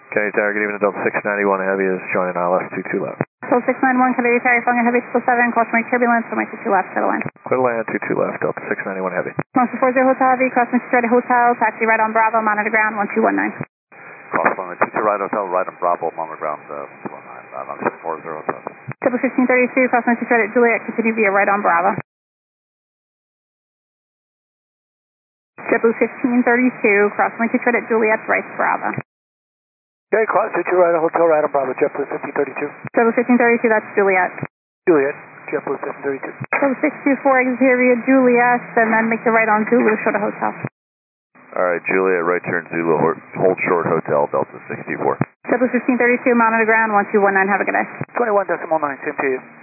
Kennedy Tower, good evening, Delta 691 Heavy is joining ILS 22 left. Delta 691, Kennedy Tower, Flying Heavy 7, caution turbulence, runway 22 left, clear to land. Clear to land, 22 left, Delta 691 Heavy. Monster 40 Hotel Heavy, crossing straight to Hotel, taxi right on Bravo, monitor ground, 1219. Cross runway 22 right hotel, right on Bravo, monitor ground, 219, on 40 hotel. Triple 1532, crossing straight at Juliet, continue via right on Bravo. Triple 1532, crossing straight at Juliet, right to Bravo. Okay, cross 22 right on Hotel, right on Bravo, JetBlue 1532. Triple 1532, that's Juliet. Juliet, JetBlue 1532. Triple 624, exit here via Juliet, and then make the right on Zulu, short of Hotel. Alright, Juliet, right turn Zulu, hold short Hotel, Delta 64. Triple 1532, monitor ground, 1219, have a good day. 21.9, same to you.